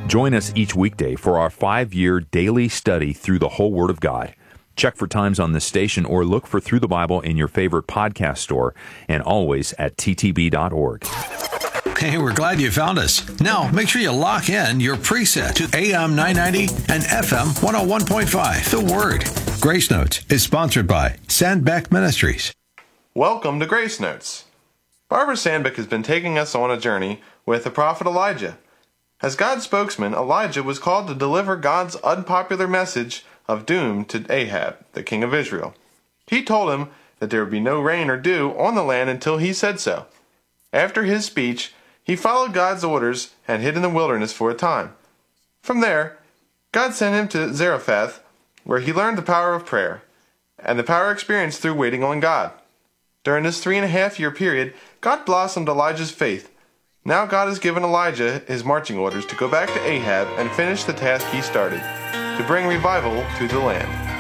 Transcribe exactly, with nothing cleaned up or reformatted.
Join us each weekday for our five-year daily study through the whole Word of God. Check for times on this station or look for Through the Bible in your favorite podcast store and always at t t b dot org. Hey, we're glad you found us. Now, make sure you lock in your preset to A M nine ninety and F M one oh one point five. The Word. Grace Notes is sponsored by Sandbeck Ministries. Welcome to Grace Notes. Barbara Sandbeck has been taking us on a journey with the prophet Elijah. As God's spokesman, Elijah was called to deliver God's unpopular message of doom to Ahab, the king of Israel. He told him that there would be no rain or dew on the land until he said so. After his speech, he followed God's orders and hid in the wilderness for a time. From there, God sent him to Zarephath, where he learned the power of prayer, and the power experienced through waiting on God. During this three and a half year period, God blossomed Elijah's faith. Now God has given Elijah his marching orders to go back to Ahab and finish the task he started, to bring revival to the land.